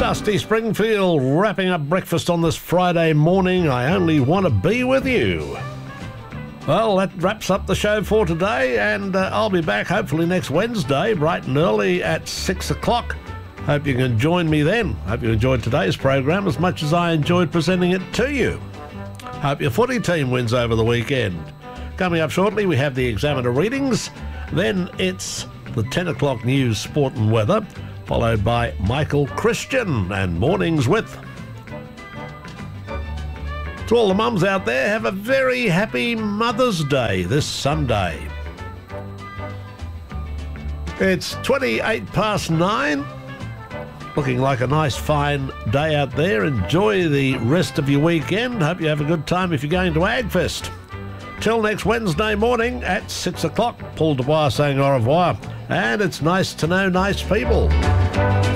Dusty Springfield wrapping up breakfast on this Friday morning. I only want to be with you. Well, that wraps up the show for today, and I'll be back hopefully next Wednesday, bright and early at 6 o'clock. Hope you can join me then. Hope you enjoyed today's program as much as I enjoyed presenting it to you. Hope your footy team wins over the weekend. Coming up shortly, we have the Examiner readings. Then it's the 10 o'clock news, sport and weather, followed by Michael Christian and Mornings with. To all the mums out there, have a very happy Mother's Day this Sunday. It's 9:28. Looking like a nice fine day out there. Enjoy the rest of your weekend. Hope you have a good time if you're going to Agfest. Till next Wednesday morning at 6 o'clock, Paul Dubois saying au revoir. And it's nice to know nice people.